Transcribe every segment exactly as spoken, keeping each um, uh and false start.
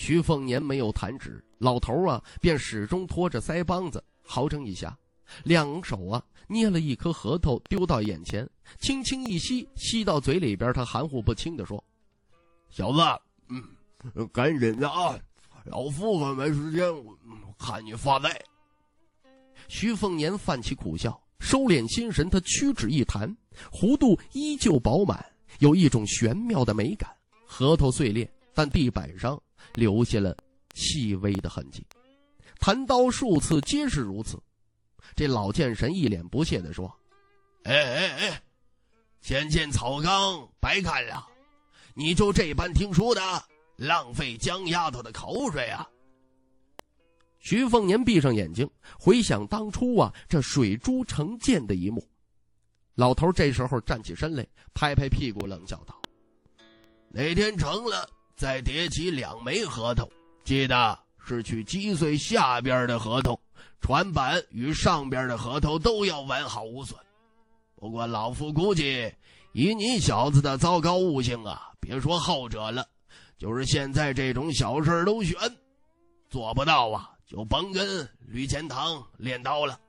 徐凤年没有弹指，老头啊便始终拖着腮帮子，好整一下，两手啊捏了一颗核桃丢到眼前，轻轻一吸，吸到嘴里边，他含糊不清地说：“ 小子，嗯，赶紧的啊，老夫可没时间，我看你发呆。” 徐凤年泛起苦笑，收敛心神，他屈指一弹，弧度依旧饱满，有一种玄妙的美感。核桃碎裂，但地板上留下了细微的痕迹。弹刀数次皆是如此。这老剑神一脸不屑地说：“ 哎哎哎，浅见草纲白看了，你就这般听书的，浪费江丫头的口水啊！” 徐凤年闭上眼睛，回想当初啊这水珠成剑的一幕。老头这时候站起身来，拍拍屁股冷笑道：“ 哪天成了，再叠起两枚核桃，记得是去击碎下边的核桃，船板与上边的核桃都要完好无损。不过老夫估计，以你小子的糟糕悟性啊，别说后者了，就是现在这种小事都悬，做不到啊，就甭跟吕钱塘练刀了。”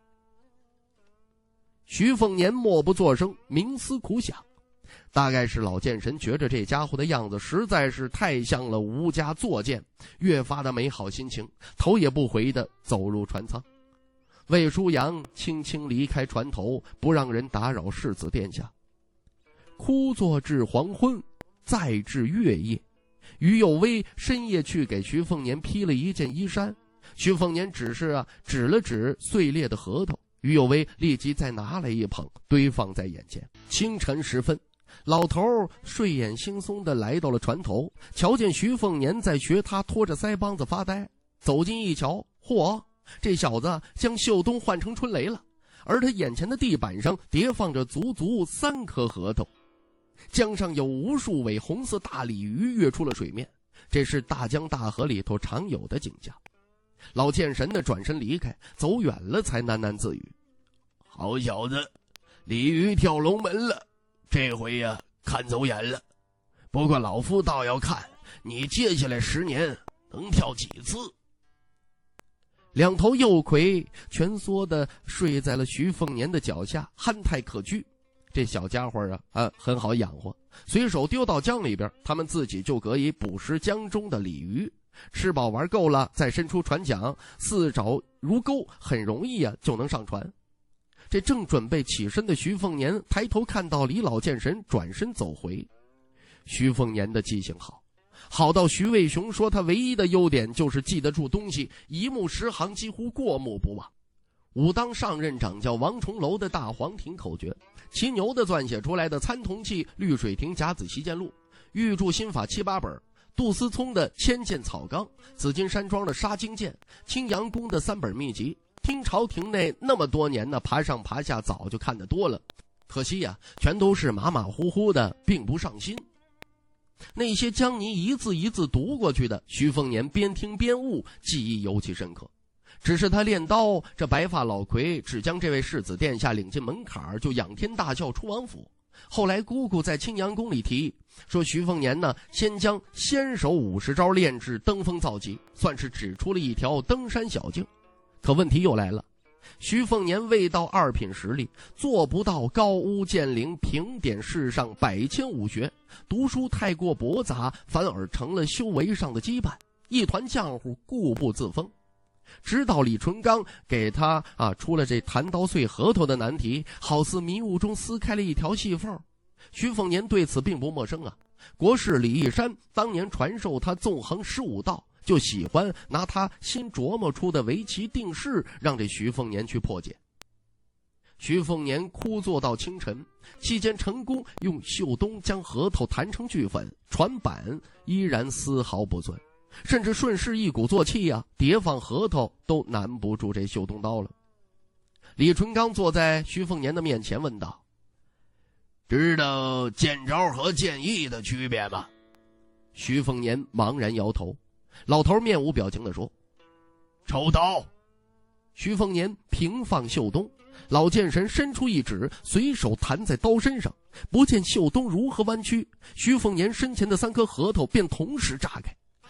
徐凤年默不作声，冥思苦想。大概是老剑神觉着这家伙的样子实在是太像了吴家作剑，越发的没好心情，头也不回地走入船舱。魏舒阳轻轻离开船头，不让人打扰世子殿下。枯坐至黄昏，再至月夜，于有为深夜去给徐凤年披了一件衣衫。徐凤年只是啊指了指碎裂的核桃，于有为立即再拿来一捧，堆放在眼前。清晨时分，老头睡眼惺忪地来到了船头，瞧见徐凤年在学他拖着腮帮子发呆，走近一瞧，嚯，这小子将秀冬换成春雷了，而他眼前的地板上叠放着足足三颗核桃。江上有无数尾红色大鲤鱼跃出了水面，这是大江大河里头常有的景象。老剑神的转身离开，走远了才喃喃自语：“ 好小子，鲤鱼跳龙门了，这回呀、啊、看走眼了。不过老夫倒要看你接下来十年能跳几次。” 两头幼葵蜷缩地睡在了徐凤年的脚下，憨态可掬。这小家伙啊啊很好养活，随手丢到江里边，他们自己就可以捕食江中的鲤鱼。吃饱玩够了，再伸出船桨，四爪如钩，很容易啊就能上船。这正准备起身的徐凤年抬头看到李老剑神转身走回。徐凤年的记性好，好到徐渭雄说他唯一的优点就是记得住东西，一目十行，几乎过目不忘。武当上任掌教王重楼的大黄庭口诀，骑牛的撰写出来的参同契绿水亭甲子习剑录，御著心法七八本，杜思聪的千剑草纲，紫金山庄的杀精剑，青阳宫的三本秘籍，听朝廷内那么多年呢，爬上爬下早就看得多了，可惜呀、啊，全都是马马虎虎的，并不上心。那些将你一字一字读过去的，徐凤年边听边悟，记忆尤其深刻。只是他练刀，这白发老魁只将这位世子殿下领进门槛，就仰天大笑出王府。后来姑姑在青阳宫里提说，徐凤年呢，先将先手五十招练至登峰造极，算是指出了一条登山小径。可问题又来了，徐凤年未到二品实力，做不到高屋建瓴，评点世上百千武学，读书太过驳杂，反而成了修为上的羁绊，一团浆糊，固步自封。直到李淳刚给他啊出了这弹刀碎核桃的难题，好似迷雾中撕开了一条细缝。徐凤年对此并不陌生啊，国士李义山当年传授他纵横十五道，就喜欢拿他新琢磨出的围棋定式让这徐凤年去破解。徐凤年枯坐到清晨，期间成功用秀冬将核桃弹成巨粉，船板依然丝毫不损，甚至顺势一鼓作气啊，叠放核桃都难不住这秀冬刀了。李淳刚坐在徐凤年的面前问道：“ 知道剑招和剑意的区别吗？” 徐凤年茫然摇头。老头面无表情地说：“ 抽刀。” 徐凤年平放秀冬，老剑神伸出一指，随手弹在刀身上，不见秀冬如何弯曲，徐凤年身前的三颗核桃便同时炸开。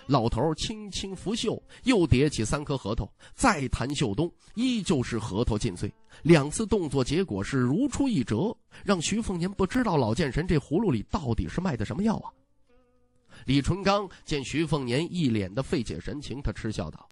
老头轻轻拂袖，又叠起三颗核桃，再弹袖洞，依旧是核桃尽碎。两次动作结果是如出一辙，让徐凤年不知道老剑神这葫芦里到底是卖的什么药啊。李淳刚见徐凤年一脸的费解神情，他嗤笑道：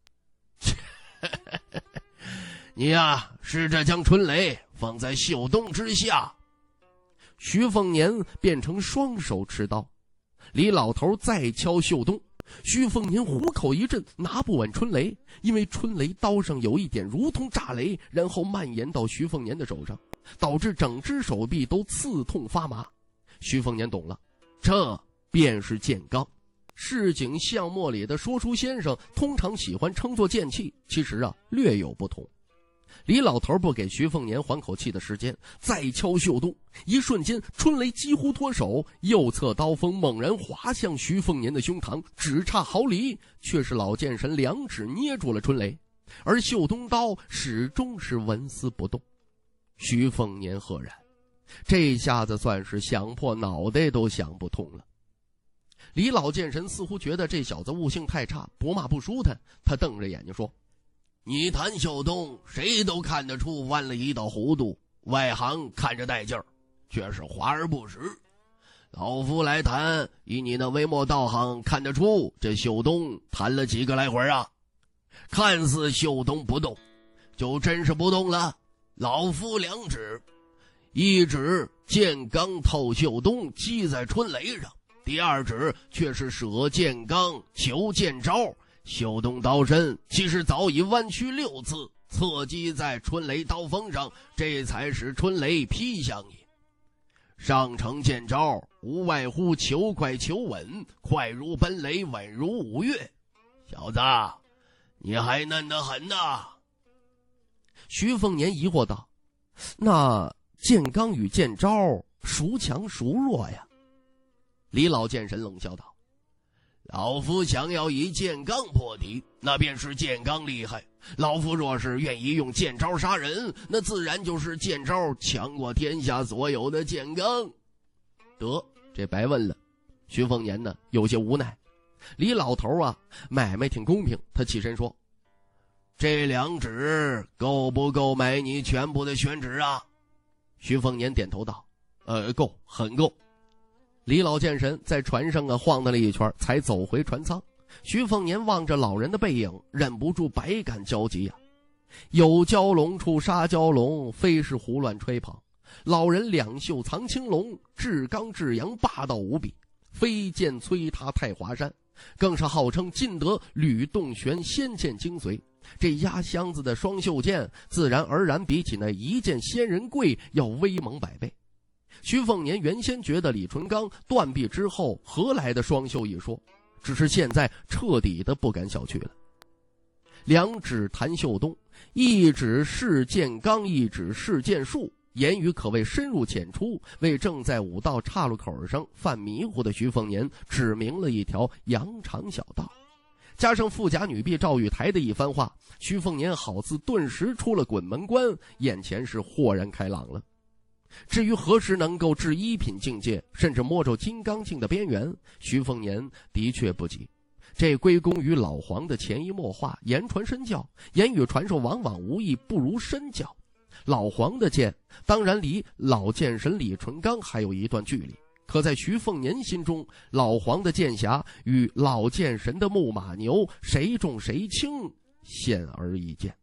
你呀，试着将春雷放在袖洞之下。 徐凤年变成双手持刀，李老头再敲袖洞，徐凤年虎口一震，拿不稳春雷，因为春雷刀上有一点如同炸雷，然后蔓延到徐凤年的手上，导致整只手臂都刺痛发麻。徐凤年懂了，这便是剑罡。市井巷陌里的说书先生通常喜欢称作剑气，其实啊略有不同。李老头不给徐凤年缓口气的时间，再敲袖洞，一瞬间春雷几乎脱手，右侧刀锋猛然划向徐凤年的胸膛，只差毫厘，却是老剑神两指捏住了春雷，而袖洞刀始终是纹丝不动。徐凤年赫然，这下子算是想破脑袋都想不通了。李老剑神似乎觉得这小子悟性太差，不骂不舒坦，他瞪着眼睛说： 你弹袖洞，谁都看得出弯了一道弧度，外行看着带劲儿，却是华而不实。老夫来弹，以你那微末道行，看得出这袖洞弹了几个来回啊？看似袖洞不动，就真是不动了。老夫两指，一指剑罡透袖洞击在春雷上，第二指却是舍剑罡求剑招，袖洞刀身其实早已弯曲六次，侧击在春雷刀锋上，这才使春雷劈向你。上乘剑招无外乎求快求稳，快如奔雷，稳如五岳。小子，你还嫩得很呐。 徐凤年疑惑道：那剑罡与剑招孰强孰弱呀？李老剑神冷笑道： 老夫想要以剑罡破敌，那便是剑罡厉害。老夫若是愿意用剑招杀人，那自然就是剑招强过天下所有的剑罡。 得，这白问了。徐凤年呢有些无奈。李老头啊，买卖挺公平，他起身说： 这两指够不够买你全部的宣纸啊？ 徐凤年点头道：呃，够，很够。李老剑神在船上啊晃荡了一圈，才走回船舱。徐凤年望着老人的背影，忍不住百感交集啊。有蛟龙处杀蛟龙，非是胡乱吹捧。老人两袖藏青龙，至刚至阳，霸道无比，飞剑摧他太华山，更是号称尽得吕洞玄仙剑精髓。这压箱子的双袖剑，自然而然比起那一剑仙人贵要威猛百倍。徐凤年原先觉得李淳刚断臂之后何来的双袖一说，只是现在彻底的不敢小觑了。两指弹袖洞，一指试剑罡，一指试剑术，言语可谓深入浅出，为正在武道岔路口上犯迷糊的徐凤年指明了一条羊肠小道。加上富家女婢赵玉台的一番话，徐凤年好似顿时出了鬼门关，眼前是豁然开朗了。至于何时能够至一品境界，甚至摸着金刚境的边缘，徐凤年的确不急。这归功于老黄的潜移默化，言传身教，言语传授往往无异不如身教。老黄的剑当然离老剑神李淳刚还有一段距离，可在徐凤年心中，老黄的剑匣与老剑神的木马牛，谁重谁轻，显而易见。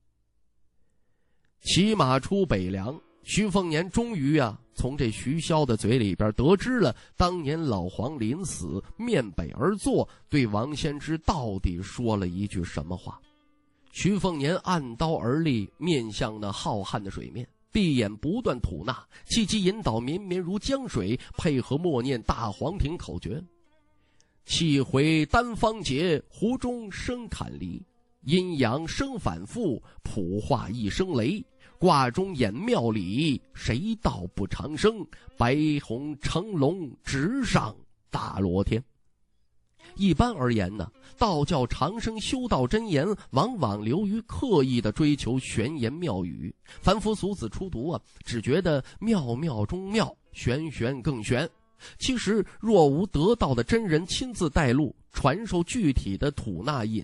骑马出北凉，徐凤年终于啊从这徐骁的嘴里边得知了当年老黄临死面北而坐，对王先知到底说了一句什么话。徐凤年按刀而立，面向那浩瀚的水面，闭眼不断吐纳，气机引导绵绵如江水，配合默念大黄庭口诀：气回丹方结，湖中生坎离，阴阳生反复，普化一声雷，卦中演妙理，谁道不长生，白虹乘龙直上大罗天。一般而言呢，道教长生修道真言往往流于刻意的追求玄言妙语，凡夫俗子初读啊，只觉得妙妙中妙，玄玄更玄。其实若无得道的真人亲自带路， 传授具体的吐纳引